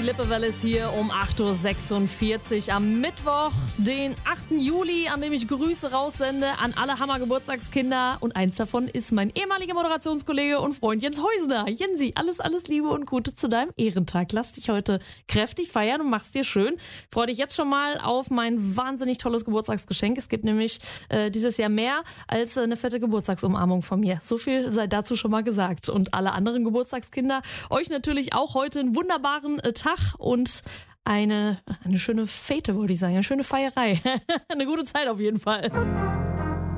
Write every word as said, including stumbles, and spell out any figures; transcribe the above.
Lippe Welles hier um acht Uhr sechsundvierzig am Mittwoch, den achten Juli, an dem ich Grüße raussende an alle Hammer-Geburtstagskinder. Und eins davon ist mein ehemaliger Moderationskollege und Freund Jens Häusner. Jensi, alles, alles Liebe und Gute zu deinem Ehrentag. Lass dich heute kräftig feiern und mach's dir schön. Freu dich jetzt schon mal auf mein wahnsinnig tolles Geburtstagsgeschenk. Es gibt nämlich äh, dieses Jahr mehr als äh, eine fette Geburtstagsumarmung von mir. So viel sei dazu schon mal gesagt. Und alle anderen Geburtstagskinder, euch natürlich auch heute einen wunderbaren äh, Tag und eine, eine schöne Fete, wollte ich sagen, eine schöne Feierei. Eine gute Zeit auf jeden Fall.